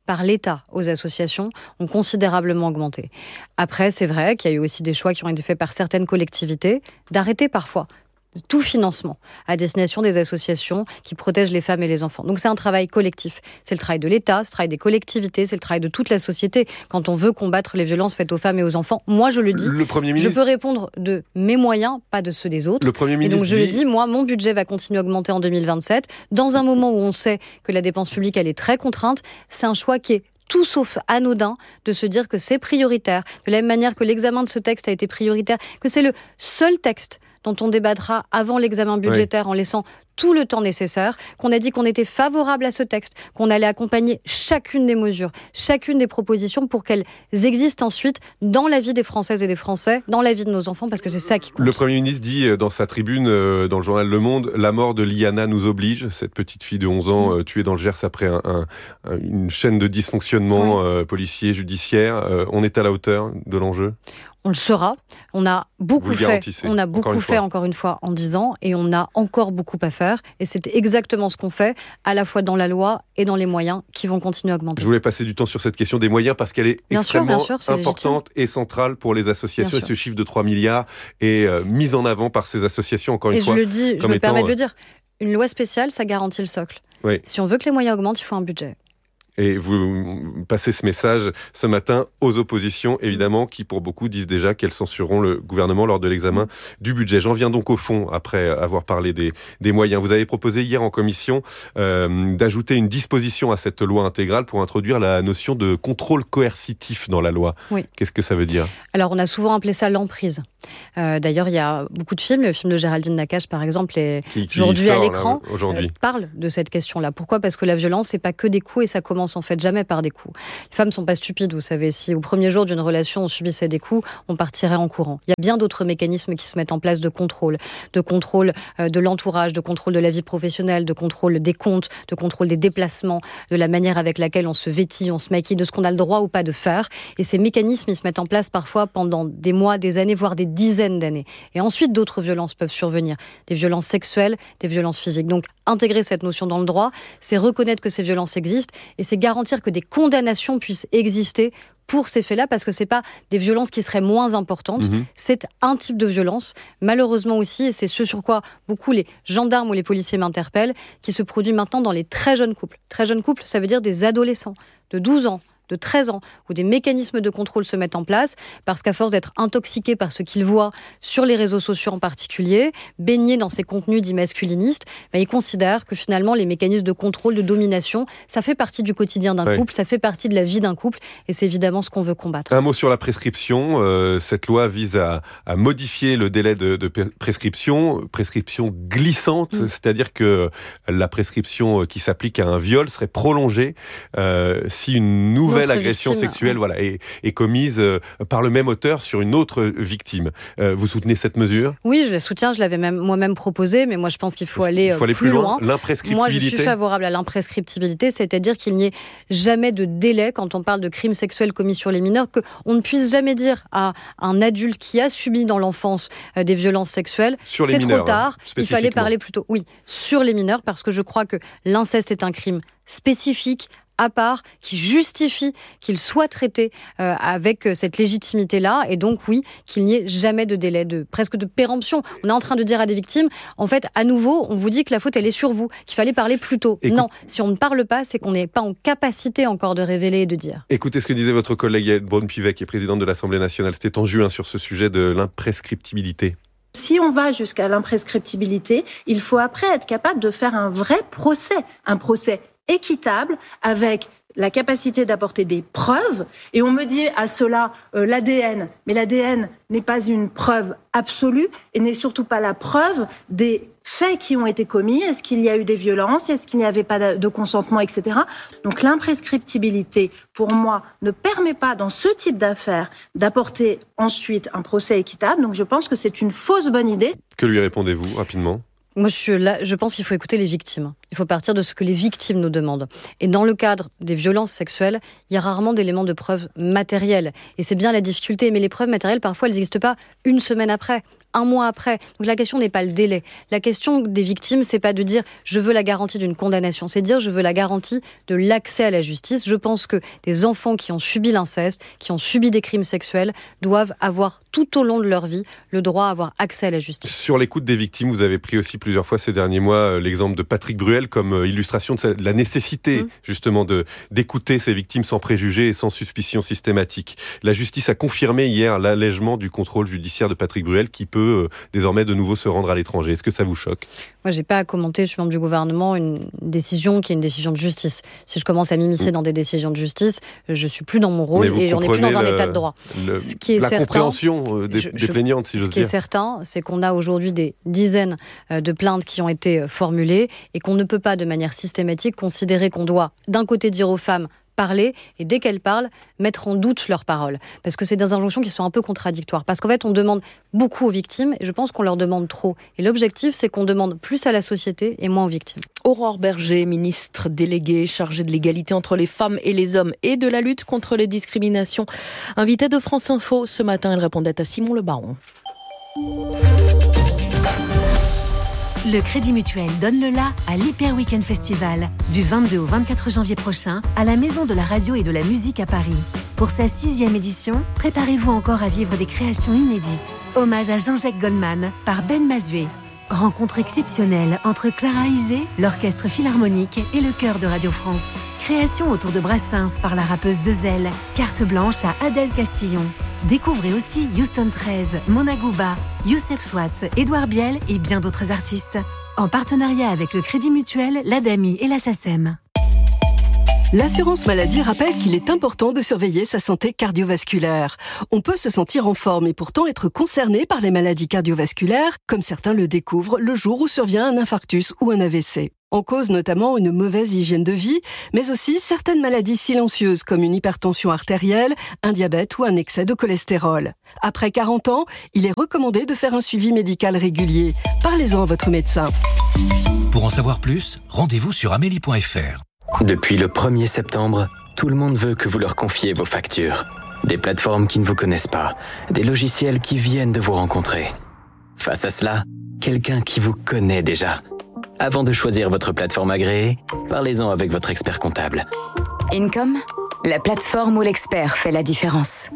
Speaker 22: aux associations ont considérablement augmenté. Après, c'est vrai qu'il y a eu aussi des choix qui ont été faits par certaines collectivités d'arrêter parfois tout financement à destination des associations qui protègent les femmes et les enfants. Donc c'est un travail collectif. C'est le travail de l'État, c'est le travail des collectivités, c'est le travail de toute la société quand on veut combattre les violences faites aux femmes et aux enfants. Moi, je le dis, je peux répondre de mes moyens, pas de ceux des autres.
Speaker 26: Le Premier ministre
Speaker 22: et donc je le dis, moi, mon budget va continuer à augmenter en 2027. Dans un moment où on sait que la dépense publique, elle est très contrainte, c'est un choix qui est tout sauf anodin de se dire que c'est prioritaire, de la même manière que l'examen de ce texte a été prioritaire, que c'est le seul texte dont on débattra avant l'examen budgétaire en laissant tout le temps nécessaire, qu'on a dit qu'on était favorable à ce texte, qu'on allait accompagner chacune des mesures, chacune des propositions pour qu'elles existent ensuite dans la vie des Françaises et des Français, dans la vie de nos enfants, parce que c'est ça qui compte.
Speaker 26: Le Premier ministre dit dans sa tribune, dans le journal Le Monde, la mort de Liana nous oblige, cette petite fille de 11 ans tuée dans le Gers après une chaîne de dysfonctionnement policier, judiciaire. On est à la hauteur de l'enjeu ?
Speaker 22: On le sera. On a beaucoup fait, encore une fois, en 10 ans, et on a encore beaucoup à faire. Et c'est exactement ce qu'on fait, à la fois dans la loi et dans les moyens qui vont continuer à augmenter.
Speaker 26: Je voulais passer du temps sur cette question des moyens parce qu'elle est extrêmement importante et centrale pour les associations. Et ce chiffre de 3 milliards est mis en avant par ces associations, encore une fois.
Speaker 22: Et je le dis, je me permets de le dire, une loi spéciale, ça garantit le socle.
Speaker 26: Oui.
Speaker 22: Si on veut que les moyens augmentent, il faut un budget.
Speaker 26: Et vous passez ce message ce matin aux oppositions, évidemment, qui pour beaucoup disent déjà qu'elles censureront le gouvernement lors de l'examen du budget. J'en viens donc au fond, après avoir parlé des moyens. Vous avez proposé hier en commission d'ajouter une disposition à cette loi intégrale pour introduire la notion de contrôle coercitif dans la loi. Oui. Qu'est-ce que ça veut dire ?
Speaker 22: Alors, on a souvent appelé ça l'emprise. D'ailleurs, il y a beaucoup de films. Le film de Géraldine Nakache, par exemple, est aujourd'hui à l'écran, parle de cette question-là. Pourquoi ? Parce que la violence, c'est pas que des coups et ça commence en fait jamais par des coups. Les femmes sont pas stupides, vous savez. Si au premier jour d'une relation, on subissait des coups, on partirait en courant. Il y a bien d'autres mécanismes qui se mettent en place de contrôle de l'entourage, de contrôle de la vie professionnelle, de contrôle des comptes, de contrôle des déplacements, de la manière avec laquelle on se vêtit, on se maquille, de ce qu'on a le droit ou pas de faire. Et ces mécanismes, ils se mettent en place parfois pendant des mois, des années, voire des dizaines d'années. Et ensuite, d'autres violences peuvent survenir. Des violences sexuelles, des violences physiques. Donc, intégrer cette notion dans le droit, c'est reconnaître que ces violences existent et c'est garantir que des condamnations puissent exister pour ces faits-là, parce que c'est pas des violences qui seraient moins importantes, c'est un type de violence, malheureusement aussi, et c'est ce sur quoi beaucoup les gendarmes ou les policiers m'interpellent, qui se produit maintenant dans les très jeunes couples. Très jeunes couples, ça veut dire des adolescents de 12 ans, de 13 ans, où des mécanismes de contrôle se mettent en place, parce qu'à force d'être intoxiqués par ce qu'ils voient sur les réseaux sociaux en particulier, baignés dans ces contenus dits masculinistes, ils considèrent que finalement les mécanismes de contrôle, de domination, ça fait partie du quotidien d'un couple, ça fait partie de la vie d'un couple, et c'est évidemment ce qu'on veut combattre.
Speaker 26: Un mot sur la prescription. Cette loi vise à modifier le délai de prescription glissante, c'est-à-dire que la prescription qui s'applique à un viol serait prolongée si une nouvelle agression sexuelle est commise par le même auteur sur une autre victime. Vous soutenez cette mesure ?
Speaker 22: Oui, je la soutiens, je l'avais moi-même proposée, mais moi je pense qu'il faut aller plus loin.
Speaker 26: L'imprescriptibilité.
Speaker 22: Moi je suis favorable à l'imprescriptibilité, c'est-à-dire qu'il n'y ait jamais de délai quand on parle de crimes sexuels commis sur les mineurs, qu'on ne puisse jamais dire à un adulte qui a subi dans l'enfance des violences sexuelles, c'est trop tard, il fallait parler plus tôt. Oui, sur les mineurs, parce que je crois que l'inceste est un crime spécifique, à part, qui justifie qu'il soit traité avec cette légitimité-là, et donc oui, qu'il n'y ait jamais de délai, presque de péremption. On est en train de dire à des victimes, en fait, à nouveau, on vous dit que la faute, elle est sur vous, qu'il fallait parler plus tôt. Non, si on ne parle pas, c'est qu'on n'est pas en capacité encore de révéler et de dire.
Speaker 26: Écoutez ce que disait votre collègue Yael Braun-Pivet, qui est présidente de l'Assemblée nationale. C'était en juin sur ce sujet de l'imprescriptibilité.
Speaker 5: Si on va jusqu'à l'imprescriptibilité, il faut après être capable de faire un vrai procès, un procès équitable, avec la capacité d'apporter des preuves. Et on me dit à cela l'ADN. Mais l'ADN n'est pas une preuve absolue et n'est surtout pas la preuve des faits qui ont été commis. Est-ce qu'il y a eu des violences ? Est-ce qu'il n'y avait pas de consentement, etc. Donc l'imprescriptibilité, pour moi, ne permet pas, dans ce type d'affaires, d'apporter ensuite un procès équitable. Donc je pense que c'est une fausse bonne idée.
Speaker 26: Que lui répondez-vous, rapidement ?
Speaker 22: Moi, je pense qu'il faut écouter les victimes. Il faut partir de ce que les victimes nous demandent. Et dans le cadre des violences sexuelles, il y a rarement d'éléments de preuve matériels. Et c'est bien la difficulté. Mais les preuves matérielles, parfois, elles n'existent pas une semaine après, un mois après. Donc la question n'est pas le délai. La question des victimes, c'est pas de dire « je veux la garantie d'une condamnation », c'est de dire « je veux la garantie de l'accès à la justice ». Je pense que des enfants qui ont subi l'inceste, qui ont subi des crimes sexuels, doivent avoir tout au long de leur vie le droit à avoir accès à la justice.
Speaker 26: Sur l'écoute des victimes, vous avez pris aussi plusieurs fois ces derniers mois l'exemple de Patrick Bruel comme illustration de la nécessité justement d'écouter ces victimes sans préjugés et sans suspicion systématique. La justice a confirmé hier l'allègement du contrôle judiciaire de Patrick Bruel qui peut désormais de nouveau se rendre à l'étranger. Est-ce que ça vous choque ?
Speaker 22: Moi, j'ai pas à commenter, je suis membre du gouvernement, une décision qui est une décision de justice. Si je commence à m'immiscer dans des décisions de justice, je suis plus dans mon rôle et on n'est plus dans un état de droit.
Speaker 26: Ce qui est la compréhension des plaignantes, si j'ose dire.
Speaker 22: Ce qui est certain, c'est qu'on a aujourd'hui des dizaines de plaintes qui ont été formulées et qu'on ne peut pas de manière systématique considérer qu'on doit d'un côté dire aux femmes parler et dès qu'elles parlent, mettre en doute leurs paroles. Parce que c'est des injonctions qui sont un peu contradictoires. Parce qu'en fait, on demande beaucoup aux victimes et je pense qu'on leur demande trop. Et l'objectif, c'est qu'on demande plus à la société et moins aux victimes.
Speaker 1: Aurore Berger, ministre déléguée chargée de l'égalité entre les femmes et les hommes et de la lutte contre les discriminations. Invitée de France Info ce matin, elle répondait à Simon Le Baron.
Speaker 3: Le Crédit Mutuel donne le la à l'Hyper Weekend Festival du 22 au 24 janvier prochain à la Maison de la Radio et de la Musique à Paris. Pour sa 6e édition, préparez-vous encore à vivre des créations inédites. Hommage à Jean-Jacques Goldman par Ben Mazué.
Speaker 6: Rencontre exceptionnelle entre Clara Isé, l'Orchestre Philharmonique et le Chœur de Radio France. Création autour de Brassens par la rappeuse Dezel. Carte blanche à Adèle Castillon. Découvrez aussi Houston 13, Mona Gouba, Youssef Swatz, Édouard Biel et bien d'autres artistes. En partenariat avec le Crédit Mutuel, l'ADAMI et la SACEM.
Speaker 7: L'assurance maladie rappelle qu'il est important de surveiller sa santé cardiovasculaire. On peut se sentir en forme et pourtant être concerné par les maladies cardiovasculaires, comme certains le découvrent le jour où survient un infarctus ou un AVC. En cause notamment une mauvaise hygiène de vie, mais aussi certaines maladies silencieuses comme une hypertension artérielle, un diabète ou un excès de cholestérol. Après 40 ans, il est recommandé de faire un suivi médical régulier. Parlez-en à votre médecin.
Speaker 8: Pour en savoir plus, rendez-vous sur amélie.fr.
Speaker 10: Depuis le 1er septembre, tout le monde veut que vous leur confiez vos factures. Des plateformes qui ne vous connaissent pas, des logiciels qui viennent de vous rencontrer. Face à cela, quelqu'un qui vous connaît déjà. Avant de choisir votre plateforme agréée, parlez-en avec votre expert comptable.
Speaker 11: Income, la plateforme où l'expert fait la différence.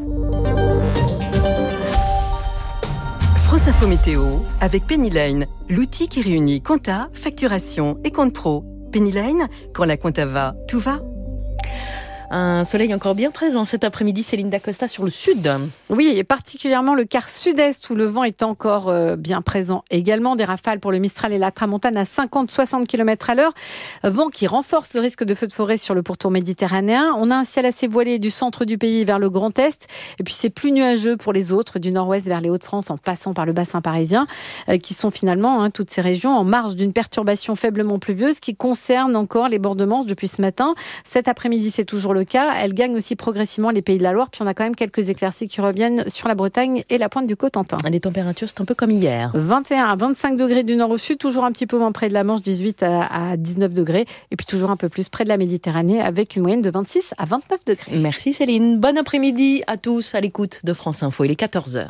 Speaker 7: France Info Météo avec Pennyline, l'outil qui réunit compta, facturation et compte pro. Pennyline, quand la compta va, tout va.
Speaker 1: Un soleil encore bien présent cet après-midi, Céline Dacosta, sur le sud.
Speaker 24: Oui, et particulièrement le quart sud-est où le vent est encore bien présent. Également des rafales pour le Mistral et la Tramontane à 50-60 km à l'heure. Vent qui renforce le risque de feux de forêt sur le pourtour méditerranéen. On a un ciel assez voilé du centre du pays vers le Grand Est. Et puis c'est plus nuageux pour les autres, du nord-ouest vers les Hauts-de-France en passant par le bassin parisien, qui sont finalement toutes ces régions en marge d'une perturbation faiblement pluvieuse qui concerne encore les bords de Manche depuis ce matin. Cet après-midi, c'est toujours le cas. Elle gagne aussi progressivement les Pays de la Loire. Puis on a quand même quelques éclaircies qui reviennent sur la Bretagne et la pointe du Cotentin.
Speaker 1: Les températures, c'est un peu comme hier.
Speaker 24: 21 à 25 degrés du nord au sud, toujours un petit peu moins près de la Manche, 18 à 19 degrés. Et puis toujours un peu plus près de la Méditerranée avec une moyenne de 26 à 29 degrés.
Speaker 1: Merci Céline. Bon après-midi à tous à l'écoute de France Info. Il est 14h.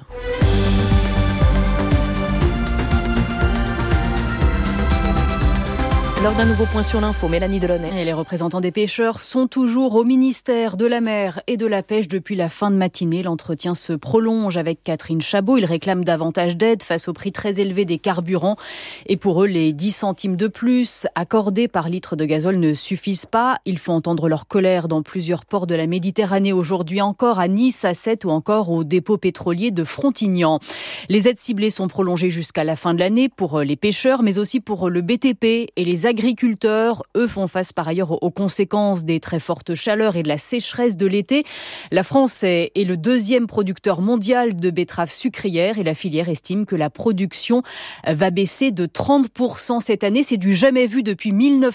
Speaker 1: Lors d'un nouveau point sur l'info, Mélanie Delaunay.
Speaker 27: Et les représentants des pêcheurs sont toujours au ministère de la Mer et de la Pêche depuis la fin de matinée. L'entretien se prolonge avec Catherine Chabot. Ils réclament davantage d'aide face au prix très élevé des carburants. Et pour eux, les 10 centimes de plus accordés par litre de gazole ne suffisent pas. Il faut entendre leur colère dans plusieurs ports de la Méditerranée aujourd'hui encore, à Nice, à Sète ou encore au dépôt pétrolier de Frontignan. Les aides ciblées sont prolongées jusqu'à la fin de l'année pour les pêcheurs, mais aussi pour le BTP et les agriculteurs. Eux font face par ailleurs aux conséquences des très fortes chaleurs et de la sécheresse de l'été. La France est le deuxième producteur mondial de betteraves sucrières et la filière estime que la production va baisser de 30% cette année. C'est du jamais vu depuis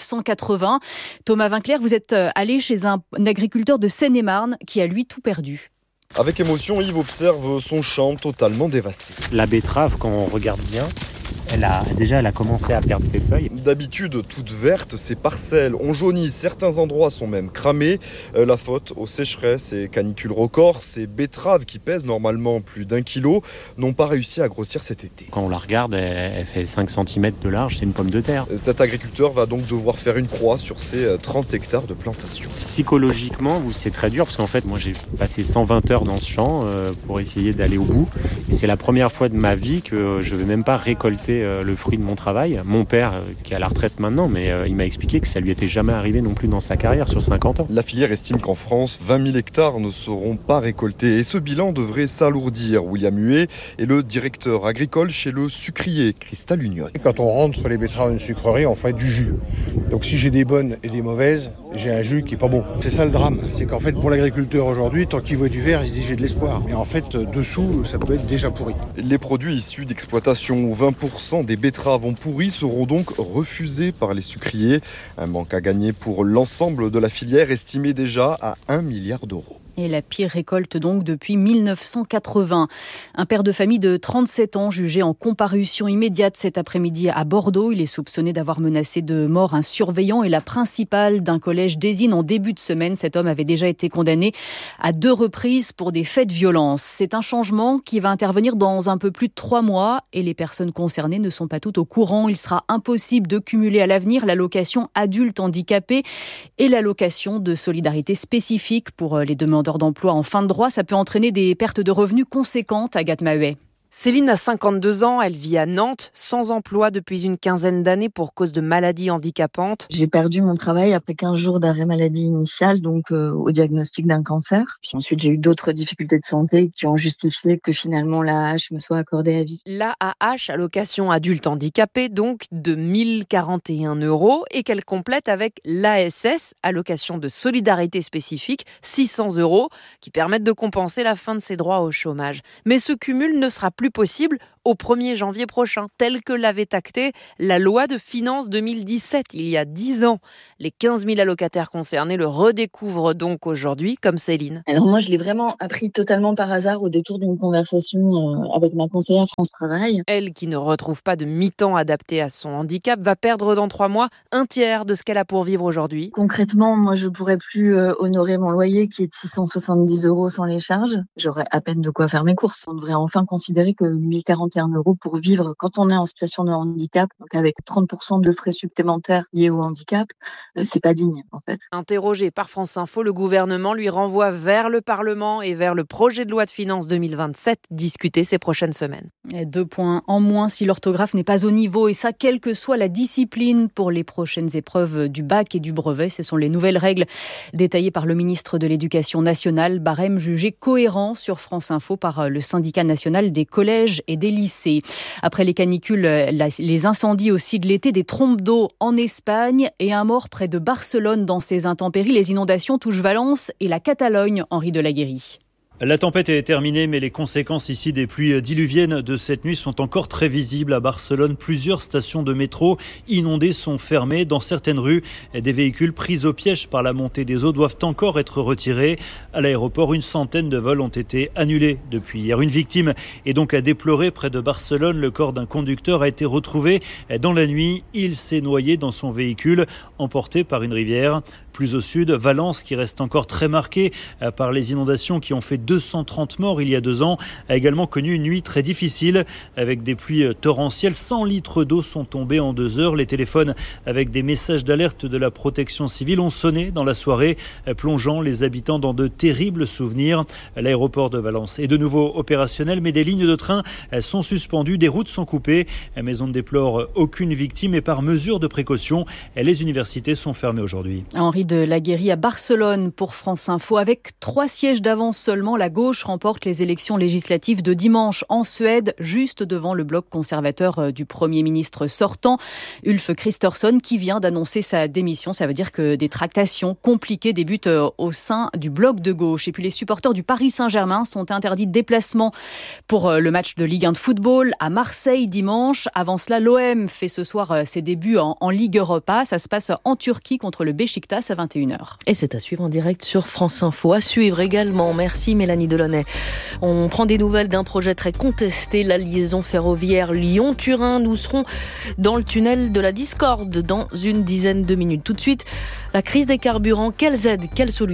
Speaker 27: 1980. Thomas Vinclair, vous êtes allé chez un agriculteur de Seine-et-Marne qui a lui tout perdu.
Speaker 28: Avec émotion, Yves observe son champ totalement dévasté.
Speaker 29: La betterave, quand on regarde bien, elle a commencé à perdre ses feuilles.
Speaker 28: D'habitude toutes vertes, ces parcelles ont jauni, certains endroits sont même cramés. La faute aux sécheresses et canicules records, ces betteraves qui pèsent normalement plus d'1 kilo n'ont pas réussi à grossir cet été.
Speaker 29: Quand on la regarde, elle fait 5 cm de large, c'est une pomme de terre.
Speaker 28: Cet agriculteur va donc devoir faire une croix sur ses 30 hectares de plantation.
Speaker 29: Psychologiquement, c'est très dur parce qu'en fait, moi j'ai passé 120 heures dans ce champ pour essayer d'aller au bout. Et c'est la première fois de ma vie que je ne vais même pas récolter le fruit de mon travail. Mon père, qui est à la retraite maintenant, mais il m'a expliqué que ça lui était jamais arrivé non plus dans sa carrière sur 50 ans.
Speaker 28: La filière estime qu'en France, 20 000 hectares ne seront pas récoltés et ce bilan devrait s'alourdir. William Huet est le directeur agricole chez le sucrier Cristal Union.
Speaker 30: Quand on rentre les betteraves dans une sucrerie, on fait du jus. Donc si j'ai des bonnes et des mauvaises, j'ai un jus qui est pas bon. C'est ça le drame, c'est qu'en fait pour l'agriculteur aujourd'hui, tant qu'il voit du vert, il se dit j'ai de l'espoir. Mais en fait, dessous, ça peut être déjà pourri. Les produits issus d'exploitation où 20% des betteraves ont pourri seront donc refusés par les sucriers. Un manque à gagner pour l'ensemble de la filière estimé déjà à 1 milliard d'euros.
Speaker 27: Et la pire récolte donc depuis 1980. Un père de famille de 37 ans jugé en comparution immédiate cet après-midi à Bordeaux. Il est soupçonné d'avoir menacé de mort un surveillant et la principale d'un collège d'Ésine en début de semaine. Cet homme avait déjà été condamné à 2 reprises pour des faits de violence. C'est un changement qui va intervenir dans un peu plus de 3 mois et les personnes concernées ne sont pas toutes au courant. Il sera impossible de cumuler à l'avenir l'allocation adulte handicapé et l'allocation de solidarité spécifique pour les demandeurs d'emploi en fin de droit. Ça peut entraîner des pertes de revenus conséquentes, Agathe Mahuet.
Speaker 12: Céline a 52 ans, elle vit à Nantes, sans emploi depuis une quinzaine d'années pour cause de maladies handicapantes.
Speaker 13: J'ai perdu mon travail après 15 jours d'arrêt maladie initial, donc au diagnostic d'un cancer. Puis ensuite, j'ai eu d'autres difficultés de santé qui ont justifié que finalement l'AAH me soit accordée à vie.
Speaker 12: L'AAH, allocation adulte handicapé, donc de 1041 € et qu'elle complète avec l'ASS, allocation de solidarité spécifique, 600 €, qui permettent de compenser la fin de ses droits au chômage. Mais ce cumul ne sera plus possible au 1er janvier prochain, tel que l'avait acté la loi de finances 2017, il y a 10 ans. Les 15 000 allocataires concernés le redécouvrent donc aujourd'hui, comme Céline.
Speaker 13: Alors moi, je l'ai vraiment appris totalement par hasard au détour d'une conversation avec ma conseillère France Travail.
Speaker 12: Elle, qui ne retrouve pas de mi-temps adapté à son handicap, va perdre dans 3 mois un tiers de ce qu'elle a pour vivre aujourd'hui.
Speaker 13: Concrètement, moi, je ne pourrais plus honorer mon loyer qui est de 670 € sans les charges. J'aurais à peine de quoi faire mes courses. On devrait enfin considérer que 1041 € pour vivre quand on est en situation de handicap, donc avec 30% de frais supplémentaires liés au handicap, c'est pas digne en fait.
Speaker 12: Interrogé par France Info, le gouvernement lui renvoie vers le Parlement et vers le projet de loi de finances 2027 discuté ces prochaines semaines.
Speaker 27: Et 2 points en moins si l'orthographe n'est pas au niveau, et ça quelle que soit la discipline pour les prochaines épreuves du bac et du brevet. Ce sont les nouvelles règles détaillées par le ministre de l'Éducation nationale, barème jugé cohérent sur France Info par le syndicat national des collèges et des lycées. Après les canicules, les incendies aussi de l'été, des trompes d'eau en Espagne et un mort près de Barcelone dans ces intempéries. Les inondations touchent Valence et la Catalogne, Henri Delaguérie.
Speaker 14: La tempête est terminée, mais les conséquences ici des pluies diluviennes de cette nuit sont encore très visibles. À Barcelone, plusieurs stations de métro inondées sont fermées. Dans certaines rues, des véhicules pris au piège par la montée des eaux doivent encore être retirés. À l'aéroport, une centaine de vols ont été annulés depuis hier. Une victime est donc à déplorer près de Barcelone. Le corps d'un conducteur a été retrouvé dans la nuit. Il s'est noyé dans son véhicule, emporté par une rivière. Plus au sud, Valence, qui reste encore très marquée par les inondations qui ont fait 230 morts il y a 2 ans, a également connu une nuit très difficile avec des pluies torrentielles. 100 litres d'eau sont tombés en 2 heures. Les téléphones avec des messages d'alerte de la protection civile ont sonné dans la soirée, plongeant les habitants dans de terribles souvenirs. L'aéroport de Valence est de nouveau opérationnel, mais des lignes de train sont suspendues, des routes sont coupées. Mais on ne déplore aucune victime et par mesure de précaution, les universités sont fermées aujourd'hui.
Speaker 27: Henri Delaguérie à Barcelone pour France Info. Avec 3 sièges d'avance seulement, la gauche remporte les élections législatives de dimanche en Suède, juste devant le bloc conservateur du Premier ministre sortant, Ulf Kristersson, qui vient d'annoncer sa démission. Ça veut dire que des tractations compliquées débutent au sein du bloc de gauche. Et puis les supporters du Paris Saint-Germain sont interdits de déplacement pour le match de Ligue 1 de football à Marseille dimanche. Avant cela, l'OM fait ce soir ses débuts en Ligue Europa. Ça se passe en Turquie contre le Beşiktaş à 21h.
Speaker 1: Et c'est à suivre en direct sur France Info. À suivre également. Merci Mélanie Delaunay. On prend des nouvelles d'un projet très contesté, la liaison ferroviaire Lyon-Turin. Nous serons dans le tunnel de la discorde dans une dizaine de minutes. Tout de suite, la crise des carburants. Quelles aides, quelles solutions ?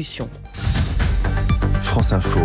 Speaker 25: France Info,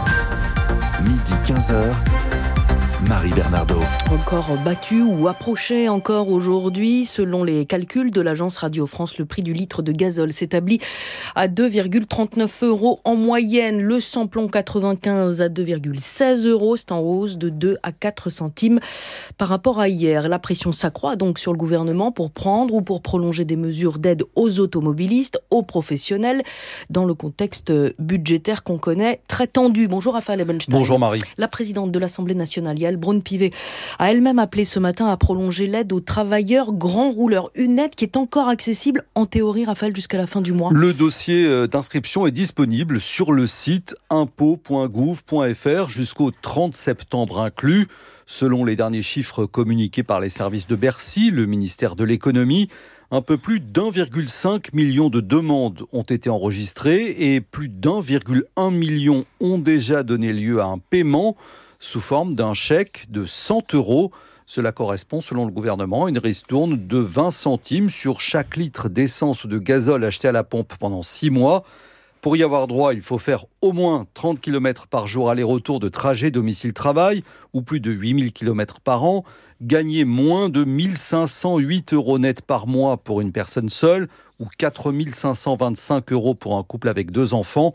Speaker 25: midi 15h. Marie Bernardo.
Speaker 1: Encore battu ou approché encore aujourd'hui. Selon les calculs de l'agence Radio France, le prix du litre de gazole s'établit à 2,39 € en moyenne. Le samplon 95 à 2,16 €. C'est en hausse de 2 à 4 centimes par rapport à hier. La pression s'accroît donc sur le gouvernement pour prendre ou pour prolonger des mesures d'aide aux automobilistes, aux professionnels, dans le contexte budgétaire qu'on connaît très tendu. Bonjour Raphaël Ebenstein.
Speaker 15: Bonjour Marie.
Speaker 1: La présidente de l'Assemblée nationale, Yael Braun-Pivet, a elle-même appelé ce matin à prolonger l'aide aux travailleurs grands rouleurs. Une aide qui est encore accessible, en théorie, Raphaël, jusqu'à la fin du mois.
Speaker 15: Le dossier d'inscription est disponible sur le site impôts.gouv.fr jusqu'au 30 septembre inclus. Selon les derniers chiffres communiqués par les services de Bercy, le ministère de l'économie, un peu plus d'1,5 million de demandes ont été enregistrées et plus d'1,1 million ont déjà donné lieu à un paiement sous forme d'un chèque de 100 €. Cela correspond, selon le gouvernement, à une ristourne de 20 centimes sur chaque litre d'essence ou de gazole acheté à la pompe pendant 6 mois. Pour y avoir droit, il faut faire au moins 30 km par jour aller-retour de trajet domicile-travail ou plus de 8000 km par an, gagner moins de 1508 € net par mois pour une personne seule ou 4525 € pour un couple avec 2 enfants.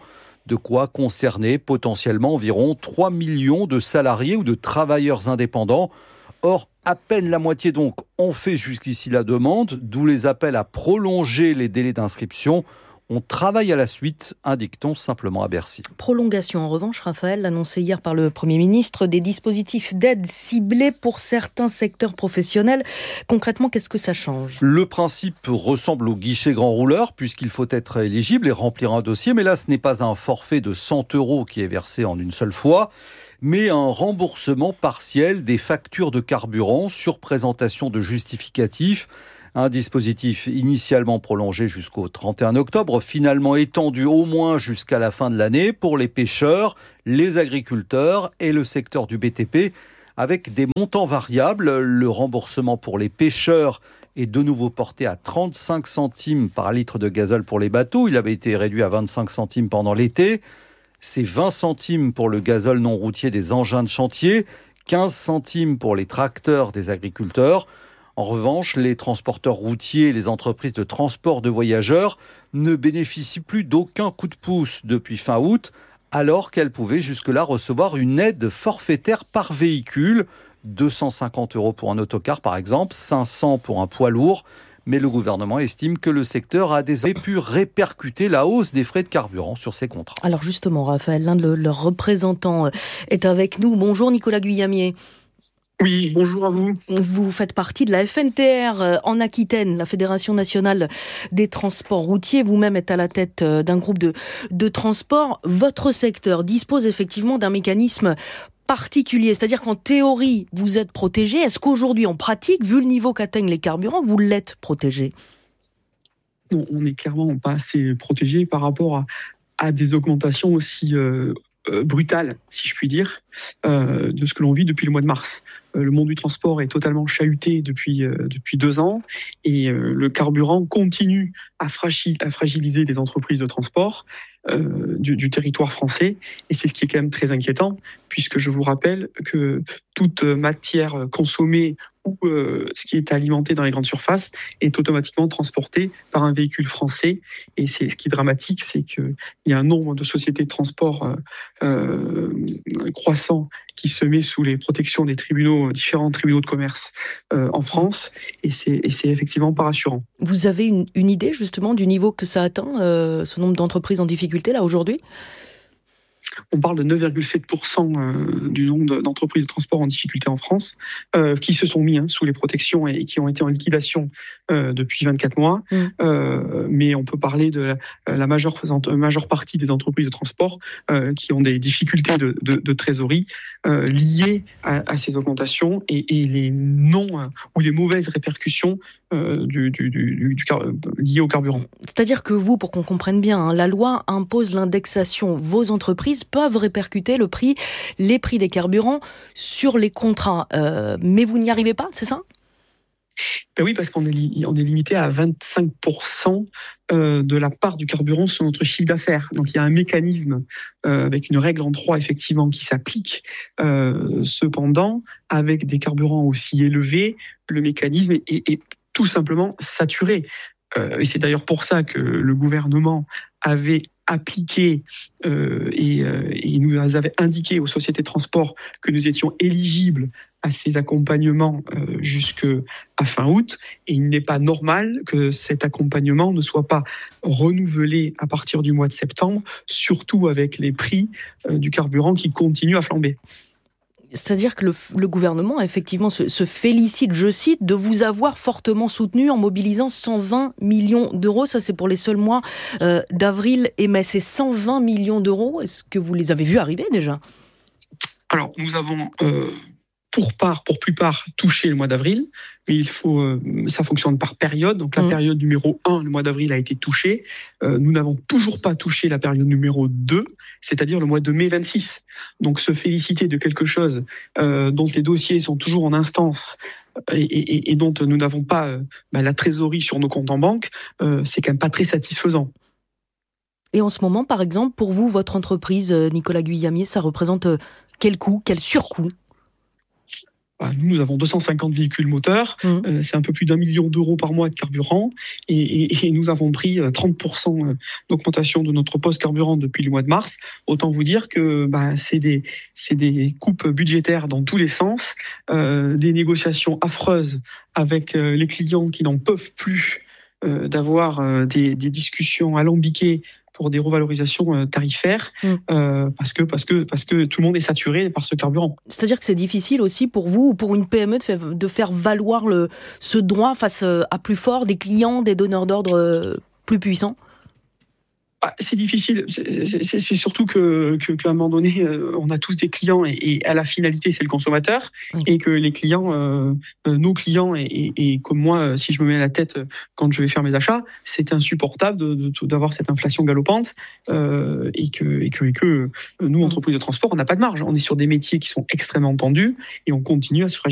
Speaker 15: De quoi concerner potentiellement environ 3 millions de salariés ou de travailleurs indépendants. Or, à peine la moitié donc ont fait jusqu'ici la demande, d'où les appels à prolonger les délais d'inscription. On travaille à la suite, indique-t-on simplement à Bercy.
Speaker 1: Prolongation en revanche, Raphaël, annoncé hier par le Premier ministre, des dispositifs d'aide ciblés pour certains secteurs professionnels. Concrètement, qu'est-ce que ça change ?
Speaker 15: Le principe ressemble au guichet grand rouleur, puisqu'il faut être éligible et remplir un dossier. Mais là, ce n'est pas un forfait de 100 € qui est versé en une seule fois, mais un remboursement partiel des factures de carburant sur présentation de justificatifs. Un dispositif initialement prolongé jusqu'au 31 octobre, finalement étendu au moins jusqu'à la fin de l'année pour les pêcheurs, les agriculteurs et le secteur du BTP, avec des montants variables. Le remboursement pour les pêcheurs est de nouveau porté à 35 centimes par litre de gazole pour les bateaux. Il avait été réduit à 25 centimes pendant l'été. C'est 20 centimes pour le gazole non routier des engins de chantier, 15 centimes pour les tracteurs des agriculteurs. En revanche, les transporteurs routiers et les entreprises de transport de voyageurs ne bénéficient plus d'aucun coup de pouce depuis fin août, alors qu'elles pouvaient jusque-là recevoir une aide forfaitaire par véhicule, 250 € pour un autocar par exemple, 500 pour un poids lourd. Mais le gouvernement estime que le secteur a désormais pu répercuter la hausse des frais de carburant sur ses contrats.
Speaker 1: Alors justement, Raphaël, l'un de leurs représentants est avec nous. Bonjour Nicolas Guyamier.
Speaker 2: Oui, bonjour à vous.
Speaker 1: Vous faites partie de la FNTR en Aquitaine, la Fédération nationale des transports routiers. Vous-même êtes à la tête d'un groupe de transport. Votre secteur dispose effectivement d'un mécanisme particulier, c'est-à-dire qu'en théorie, vous êtes protégé. Est-ce qu'aujourd'hui, en pratique, vu le niveau qu'atteignent les carburants, vous l'êtes protégé ?
Speaker 2: Non, on n'est clairement pas assez protégé par rapport à des augmentations aussi brutales, si je puis dire, de ce que l'on vit depuis le mois de mars. Le monde du transport est totalement chahuté depuis 2 ans et le carburant continue à fragiliser les entreprises de transport du territoire français. Et c'est ce qui est quand même très inquiétant, puisque je vous rappelle que toute matière consommée ou ce qui est alimenté dans les grandes surfaces est automatiquement transporté par un véhicule français. Et c'est ce qui est dramatique, c'est qu'il y a un nombre de sociétés de transport croissant qui se met sous les protections des différents tribunaux de commerce en France, et c'est effectivement pas rassurant.
Speaker 1: Vous avez une idée justement du niveau que ça atteint, ce nombre d'entreprises en difficulté là aujourd'hui ?
Speaker 2: On parle de 9,7% du nombre d'entreprises de transport en difficulté en France qui se sont mis sous les protections et qui ont été en liquidation depuis 24 mois. Mais on peut parler de la majeure partie des entreprises de transport qui ont des difficultés de trésorerie liées à ces augmentations et les ou les mauvaises répercussions liées au carburant.
Speaker 1: C'est-à-dire que vous, pour qu'on comprenne bien, la loi impose l'indexation. Vos entreprises peuvent répercuter les prix des carburants sur les contrats. Mais vous n'y arrivez pas, c'est ça ?
Speaker 2: Ben oui, parce qu'on est limité à 25% de la part du carburant sur notre chiffre d'affaires. Donc il y a un mécanisme avec une règle en 3 effectivement qui s'applique. Cependant, avec des carburants aussi élevés, le mécanisme est tout simplement saturé. Et c'est d'ailleurs pour ça que le gouvernement avait appliqué et nous avait indiqué aux sociétés de transport que nous étions éligibles à ces accompagnements jusqu'à fin août. Et il n'est pas normal que cet accompagnement ne soit pas renouvelé à partir du mois de septembre, surtout avec les prix du carburant qui continuent à flamber.
Speaker 1: C'est-à-dire que le gouvernement, effectivement, se félicite, je cite, de vous avoir fortement soutenu en mobilisant 120 millions d'euros. Ça, c'est pour les seuls mois d'avril et mai. Ces 120 millions d'euros, est-ce que vous les avez vus arriver déjà ?
Speaker 2: Alors, nous avons pour plupart touché le mois d'avril, mais ça fonctionne par période. Donc la période numéro 1, le mois d'avril, a été touchée. Nous n'avons toujours pas touché la période numéro 2, c'est-à-dire le mois de mai 26. Donc se féliciter de quelque chose dont les dossiers sont toujours en instance et dont nous n'avons pas la trésorerie sur nos comptes en banque, c'est quand même pas très satisfaisant.
Speaker 1: Et en ce moment, par exemple, pour vous, votre entreprise, Nicolas Guyamier, ça représente quel coût, quel surcoût ?
Speaker 2: nous avons 250 véhicules moteurs, c'est un peu plus d'1 million d'euros par mois de carburant, et nous avons pris 30% d'augmentation de notre poste carburant depuis le mois de mars. Autant vous dire que c'est des coupes budgétaires dans tous les sens, des négociations affreuses avec les clients qui n'en peuvent plus d'avoir des discussions alambiquées pour des revalorisations tarifaires, parce que tout le monde est saturé par ce carburant.
Speaker 1: C'est-à-dire que c'est difficile aussi pour vous ou pour une PME de faire valoir ce droit face à plus fort, des clients, des donneurs d'ordre plus puissants?
Speaker 2: C'est difficile. C'est surtout qu'à un moment donné, on a tous des clients et à la finalité, c'est le consommateur. Et que les clients, nos clients, et comme moi, si je me mets à la tête quand je vais faire mes achats, c'est insupportable d'avoir cette inflation galopante et que nous, entreprises de transport, on n'a pas de marge. On est sur des métiers qui sont extrêmement tendus et on continue à se fragiliser.